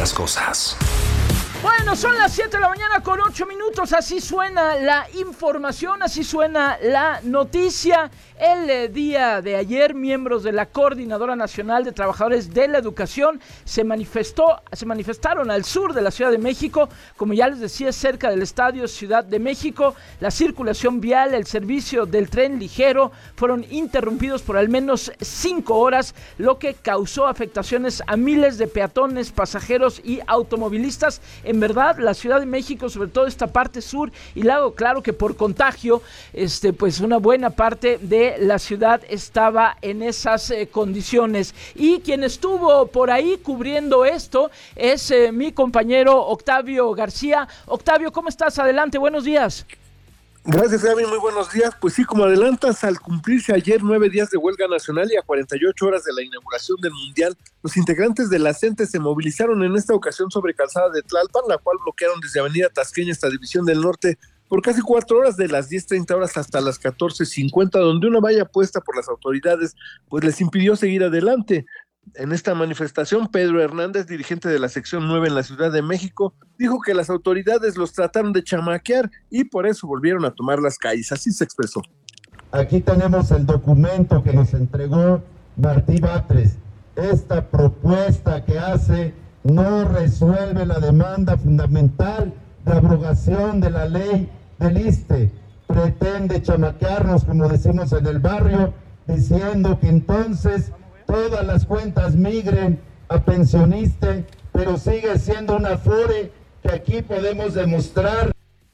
las cosas. Bueno, son las 7 de la mañana con 8 minutos, así suena la información, así suena la noticia. El día de ayer, miembros de la Coordinadora Nacional de Trabajadores de la Educación se manifestaron al sur de la Ciudad de México, como ya les decía, cerca del Estadio Ciudad de México. La circulación vial, el servicio del tren ligero fueron interrumpidos por al menos 5 horas, lo que causó afectaciones a miles de peatones, pasajeros y automovilistas. En verdad, la Ciudad de México, sobre todo esta parte sur, y luego, claro que por contagio, pues una buena parte de la ciudad estaba en esas condiciones. Y quien estuvo por ahí cubriendo esto es mi compañero Octavio García. Octavio, ¿cómo estás? Adelante, buenos días. Gracias, Gaby, muy buenos días. Pues sí, como adelantas, al cumplirse ayer 9 días de huelga nacional y a 48 horas de la inauguración del Mundial, los integrantes de la CENTE se movilizaron en esta ocasión sobre Calzada de Tlalpan, la cual bloquearon desde Avenida Tasqueña hasta División del Norte por casi 4 horas, de las 10:30 horas hasta las 14:50, donde una valla puesta por las autoridades pues les impidió seguir adelante. En esta manifestación, Pedro Hernández, dirigente de la sección 9 en la Ciudad de México, dijo que las autoridades los trataron de chamaquear y por eso volvieron a tomar las calles. Así se expresó. Aquí tenemos el documento que nos entregó Martí Batres. Esta propuesta que hace no resuelve la demanda fundamental de abrogación de la ley del ISSSTE. Pretende chamaquearnos, como decimos en el barrio, diciendo que entonces todas las cuentas migren a pensionista, pero sigue siendo una FORE que aquí podemos demostrar.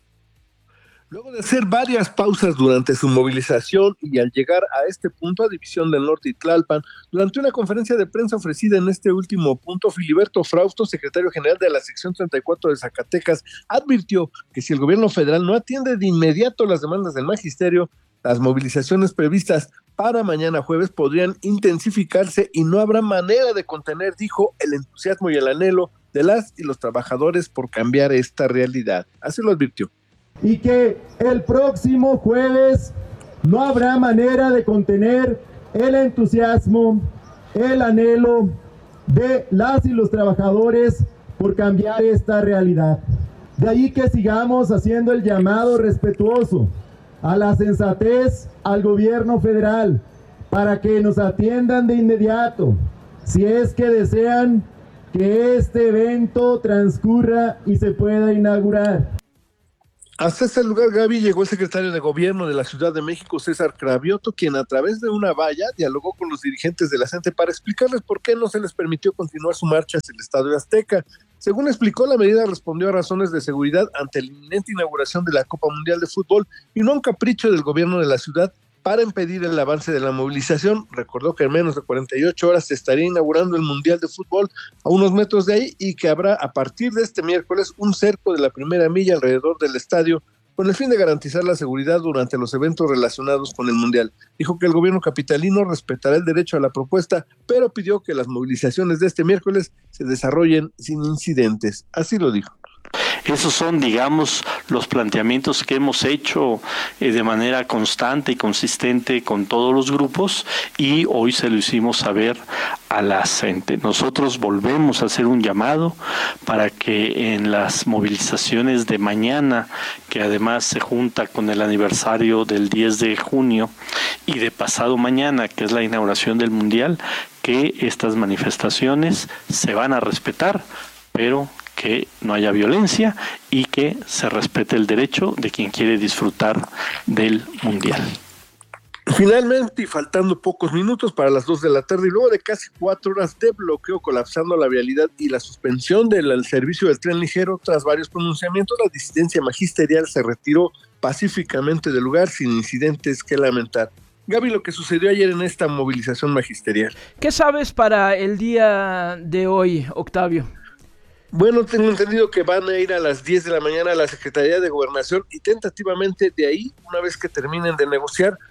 Luego de hacer varias pausas durante su movilización y al llegar a este punto, a División del Norte y Tlalpan, durante una conferencia de prensa ofrecida en este último punto, Filiberto Frausto, secretario general de la sección 34 de Zacatecas, advirtió que si el gobierno federal no atiende de inmediato las demandas del magisterio, las movilizaciones previstas para mañana jueves podrían intensificarse y no habrá manera de contener, dijo, el entusiasmo y el anhelo de las y los trabajadores por cambiar esta realidad. Así lo advirtió. Y que el próximo jueves no habrá manera de contener el entusiasmo, el anhelo de las y los trabajadores por cambiar esta realidad. De ahí que sigamos haciendo el llamado respetuoso a la sensatez al gobierno federal para que nos atiendan de inmediato, si es que desean que este evento transcurra y se pueda inaugurar. Hasta este lugar, Gaby, llegó el secretario de Gobierno de la Ciudad de México, César Cravioto, quien a través de una valla dialogó con los dirigentes de la CENTE para explicarles por qué no se les permitió continuar su marcha hacia el Estadio Azteca. Según explicó, la medida respondió a razones de seguridad ante la inminente inauguración de la Copa Mundial de Fútbol y no a un capricho del gobierno de la ciudad para impedir el avance de la movilización. Recordó que en menos de 48 horas se estaría inaugurando el Mundial de Fútbol a unos metros de ahí y que habrá a partir de este miércoles un cerco de la primera milla alrededor del estadio con el fin de garantizar la seguridad durante los eventos relacionados con el Mundial. Dijo que el gobierno capitalino respetará el derecho a la propuesta, pero pidió que las movilizaciones de este miércoles se desarrollen sin incidentes. Así lo dijo. Esos son, digamos, los planteamientos que hemos hecho de manera constante y consistente con todos los grupos y hoy se lo hicimos saber a la CENTE. Nosotros volvemos a hacer un llamado para que en las movilizaciones de mañana, que además se junta con el aniversario del 10 de junio y de pasado mañana, que es la inauguración del Mundial, que estas manifestaciones se van a respetar, pero que no haya violencia y que se respete el derecho de quien quiere disfrutar del Mundial. Finalmente, y faltando pocos minutos para las 2 de la tarde, y luego de casi 4 horas de bloqueo colapsando la vialidad y la suspensión del servicio del tren ligero, tras varios pronunciamientos, la disidencia magisterial se retiró pacíficamente del lugar sin incidentes que lamentar. Gaby, lo que sucedió ayer en esta movilización magisterial. ¿Qué sabes para el día de hoy, Octavio? Bueno, tengo entendido que van a ir a las 10 de la mañana a la Secretaría de Gobernación y tentativamente de ahí, una vez que terminen de negociar,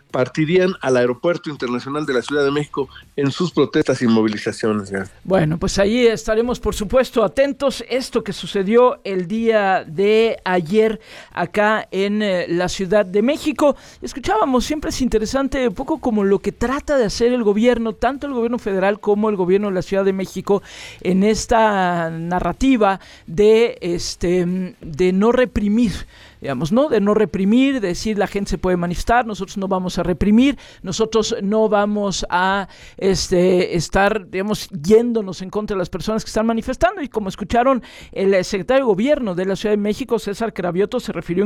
partirían al Aeropuerto Internacional de la Ciudad de México en sus protestas y movilizaciones. Bueno, pues ahí estaremos, por supuesto, atentos. Esto que sucedió el día de ayer acá en la Ciudad de México. Escuchábamos, siempre es interesante un poco como lo que trata de hacer el gobierno, tanto el gobierno federal como el gobierno de la Ciudad de México, en esta narrativa de no reprimir. Digamos, ¿no? De no reprimir, de decir la gente se puede manifestar, nosotros no vamos a reprimir, nosotros no vamos a estar, digamos, yéndonos en contra de las personas que están manifestando. Y como escucharon, el secretario de Gobierno de la Ciudad de México, César Cravioto, se refirió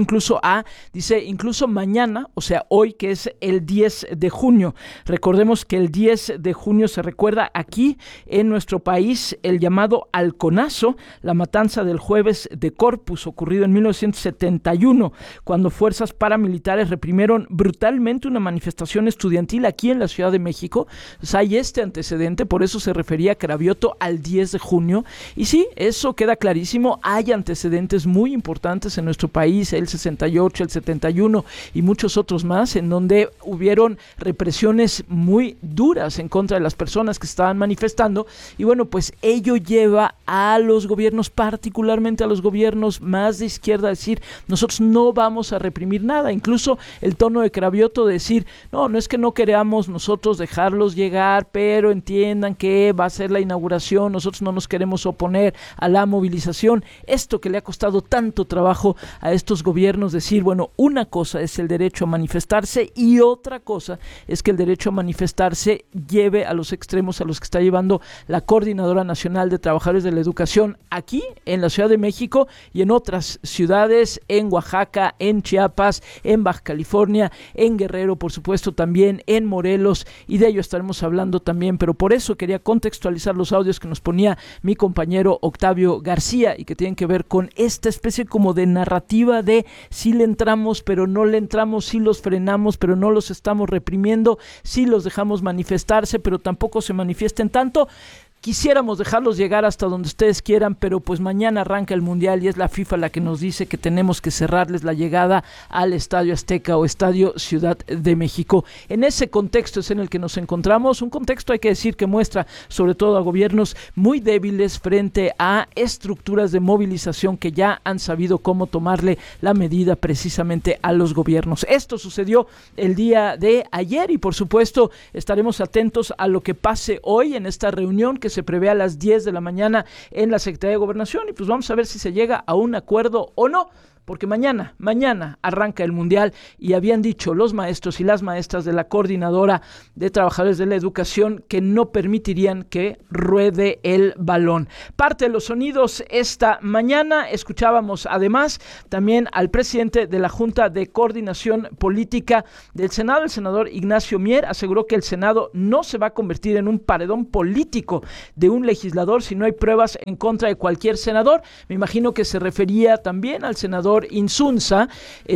dice, incluso mañana, o sea, hoy, que es el 10 de junio. Recordemos que el 10 de junio se recuerda aquí en nuestro país el llamado halconazo, la matanza del jueves de Corpus, ocurrido en 1971. Cuando fuerzas paramilitares reprimieron brutalmente una manifestación estudiantil aquí en la Ciudad de México. Pues hay este antecedente, por eso se refería Cravioto al 10 de junio. Y sí, eso queda clarísimo, hay antecedentes muy importantes en nuestro país, el 68, el 71 y muchos otros más, en donde hubieron represiones muy duras en contra de las personas que estaban manifestando. Y bueno, pues ello lleva a los gobiernos, particularmente a los gobiernos más de izquierda, a decir, nosotros no vamos a reprimir nada. Incluso el tono de Cravioto de decir, no es que no queramos nosotros dejarlos llegar, pero entiendan que va a ser la inauguración, nosotros no nos queremos oponer a la movilización. Esto que le ha costado tanto trabajo a estos gobiernos, decir, bueno, una cosa es el derecho a manifestarse y otra cosa es que el derecho a manifestarse lleve a los extremos a los que está llevando la Coordinadora Nacional de Trabajadores de la Educación aquí en la Ciudad de México y en otras ciudades, en Oaxaca, en Chiapas, en Baja California, en Guerrero, por supuesto, también en Morelos, y de ello estaremos hablando también, pero por eso quería contextualizar los audios que nos ponía mi compañero Octavio García y que tienen que ver con esta especie como de narrativa de si le entramos pero no le entramos, si los frenamos pero no los estamos reprimiendo, si los dejamos manifestarse pero tampoco se manifiesten tanto. Quisiéramos dejarlos llegar hasta donde ustedes quieran, pero pues mañana arranca el Mundial y es la FIFA la que nos dice que tenemos que cerrarles la llegada al Estadio Azteca o Estadio Ciudad de México. En ese contexto es en el que nos encontramos, un contexto, hay que decir, que muestra sobre todo a gobiernos muy débiles frente a estructuras de movilización que ya han sabido cómo tomarle la medida precisamente a los gobiernos. Esto sucedió el día de ayer y por supuesto estaremos atentos a lo que pase hoy en esta reunión que se prevé a las 10 de la mañana en la Secretaría de Gobernación y pues vamos a ver si se llega a un acuerdo o no. Porque mañana arranca el Mundial y habían dicho los maestros y las maestras de la Coordinadora de Trabajadores de la Educación que no permitirían que ruede el balón. Parte de los sonidos esta mañana, escuchábamos además también al presidente de la Junta de Coordinación Política del Senado, el senador Ignacio Mier, aseguró que el Senado no se va a convertir en un paredón político de un legislador si no hay pruebas en contra de cualquier senador. Me imagino que se refería también al senador Insunza,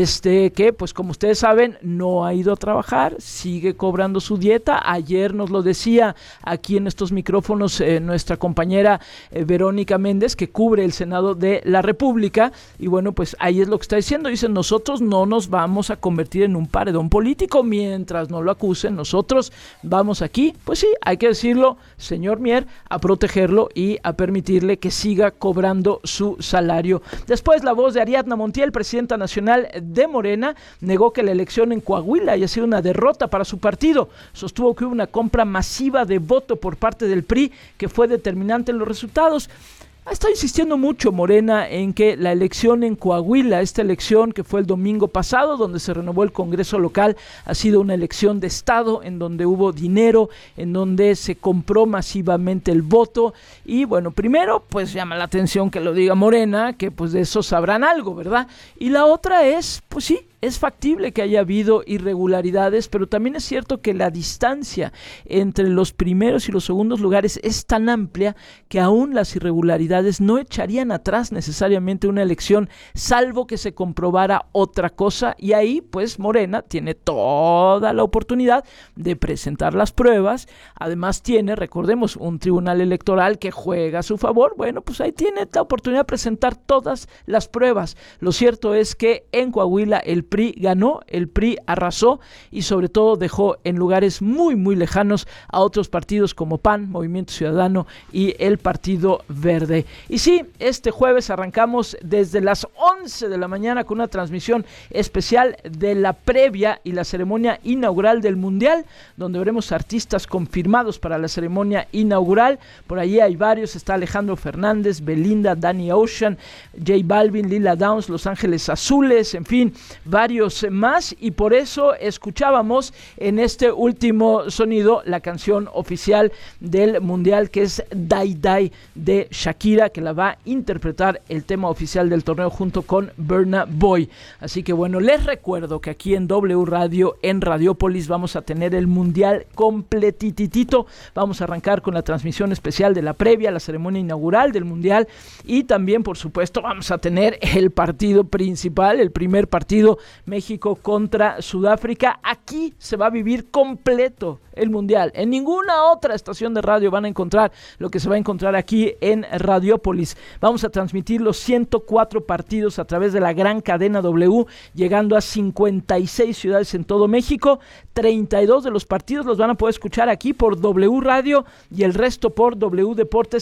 que pues como ustedes saben no ha ido a trabajar, sigue cobrando su dieta. Ayer nos lo decía aquí en estos micrófonos nuestra compañera Verónica Méndez, que cubre el Senado de la República, y bueno, pues ahí es lo que está diciendo. Dicen, nosotros no nos vamos a convertir en un paredón político mientras no lo acusen, nosotros vamos aquí, pues sí, hay que decirlo, señor Mier, a protegerlo y a permitirle que siga cobrando su salario. Después la voz de Ariadna Montiel, presidenta nacional de Morena, negó que la elección en Coahuila haya sido una derrota para su partido. Sostuvo que hubo una compra masiva de voto por parte del PRI que fue determinante en los resultados. Ha estado insistiendo mucho Morena en que la elección en Coahuila, esta elección que fue el domingo pasado, donde se renovó el Congreso local, ha sido una elección de Estado, en donde hubo dinero, en donde se compró masivamente el voto. Y bueno, primero, pues llama la atención que lo diga Morena, que pues de eso sabrán algo, ¿verdad? Y la otra es, pues sí, es factible que haya habido irregularidades, pero también es cierto que la distancia entre los primeros y los segundos lugares es tan amplia que aún las irregularidades no echarían atrás necesariamente una elección, salvo que se comprobara otra cosa, y ahí pues Morena tiene toda la oportunidad de presentar las pruebas. Además tiene, recordemos, un tribunal electoral que juega a su favor. Bueno, pues ahí tiene la oportunidad de presentar todas las pruebas. Lo cierto es que en Coahuila el PRI ganó, el PRI arrasó y sobre todo dejó en lugares muy, muy lejanos a otros partidos como PAN, Movimiento Ciudadano y el Partido Verde. Y sí, este jueves arrancamos desde las 11 de la mañana con una transmisión especial de la previa y la ceremonia inaugural del Mundial, donde veremos artistas confirmados para la ceremonia inaugural. Por ahí hay varios, está Alejandro Fernández, Belinda, Danny Ocean, J Balvin, Lila Downs, Los Ángeles Azules, en fin, varios más, y por eso escuchábamos en este último sonido la canción oficial del Mundial, que es Die Die de Shakira, que la va a interpretar el tema oficial del torneo junto con Burna Boy. Así que bueno, les recuerdo que aquí en W Radio, en Radiopolis, vamos a tener el Mundial completitito. Vamos a arrancar con la transmisión especial de la previa, la ceremonia inaugural del Mundial, y también, por supuesto, vamos a tener el partido principal, el primer partido, México contra Sudáfrica. Aquí se va a vivir completo el Mundial. En ninguna otra estación de radio van a encontrar lo que se va a encontrar aquí en Radiopolis. Vamos a transmitir los 104 partidos a través de la gran cadena W, llegando a 56 ciudades en todo México. 32 de los partidos los van a poder escuchar aquí por W Radio y el resto por W Deportes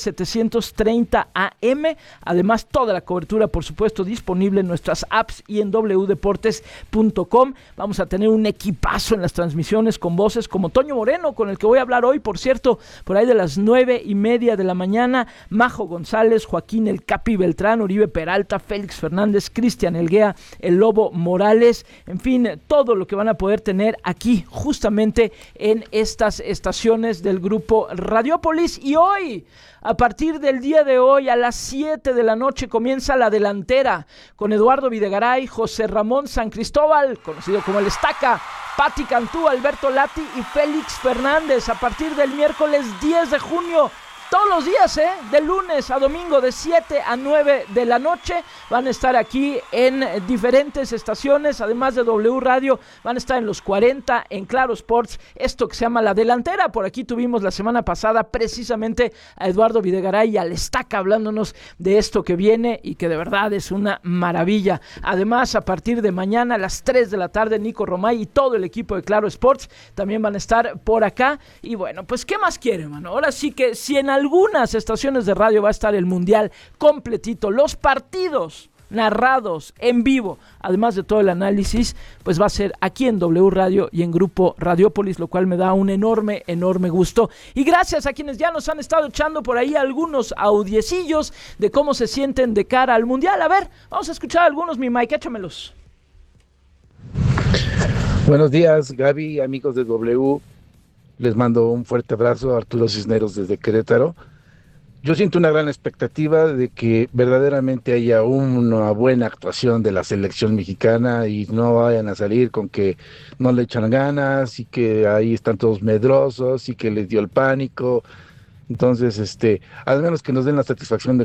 730 AM. Además, toda la cobertura, por supuesto, disponible en nuestras apps y en wdeportes.com. Vamos a tener un equipazo en las transmisiones con voces como Toño Moreno, con el que voy a hablar hoy, por cierto, por ahí de las 9:30 de la mañana, Majo González, Joaquín El Capi Beltrán, Uribe Peralta, Félix Fernández, Cristian Elguea, El Lobo Morales, en fin, todo lo que van a poder tener aquí, justamente en estas estaciones del grupo Radiopolis. Y hoy, a partir del día de hoy, a las 7 de la noche, comienza La Delantera, con Eduardo Videgaray, José Ramón San Cristóbal, conocido como El Estaca, Pati Cantú, Alberto Lati y Félix Fernández, a partir del miércoles 10 de junio. Todos los días, de lunes a domingo, de 7 a 9 de la noche, van a estar aquí en diferentes estaciones, además de W Radio, van a estar en los 40, en Claro Sports, esto que se llama La Delantera. Por aquí tuvimos la semana pasada precisamente a Eduardo Videgaray y al Estaca hablándonos de esto que viene y que de verdad es una maravilla. Además, a partir de mañana a las 3 de la tarde, Nico Romay y todo el equipo de Claro Sports también van a estar por acá. Y bueno, pues, ¿qué más quiere, mano? Ahora sí que si en algunas estaciones de radio va a estar el Mundial completito, los partidos narrados en vivo, además de todo el análisis, pues va a ser aquí en W Radio y en Grupo Radiopolis, lo cual me da un enorme gusto. Y gracias a quienes ya nos han estado echando por ahí algunos audiecillos de cómo se sienten de cara al Mundial. A ver, vamos a escuchar algunos, mi Mike, échamelos. Buenos días, Gaby, amigos de W. Les mando un fuerte abrazo a Arturo Cisneros desde Querétaro. Yo siento una gran expectativa de que verdaderamente haya una buena actuación de la selección mexicana y no vayan a salir con que no le echan ganas y que ahí están todos medrosos y que les dio el pánico. Entonces, al menos que nos den la satisfacción de